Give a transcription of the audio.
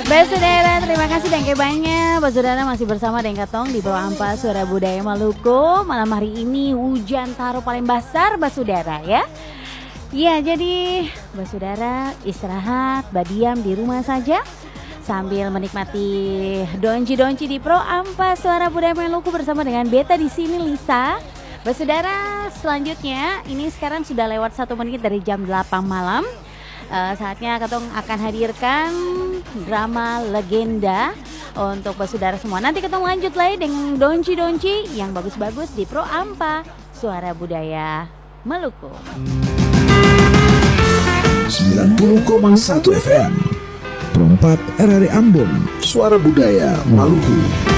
Saudara, terima kasih dan banyak. Saudara masih bersama dengan Katong di Pro Ampas Suara Budaya Maluku. Malam hari ini hujan taruh paling besar, Saudara ya. Ya, jadi Saudara istirahat, diam di rumah saja sambil menikmati donci-donci di Pro Ampas Suara Budaya Maluku bersama dengan Beta di sini, Lisa. Saudara, selanjutnya ini sekarang sudah lewat 1 menit dari jam 8 malam. Saatnya Katong akan hadirkan drama legenda untuk saudara semua. Nanti Katong lanjut lagi dengan donci-donci yang bagus-bagus di Pro Ampa Suara Budaya Maluku. 90,1 FM Pro 4 RRI Ambon, Suara Budaya Maluku.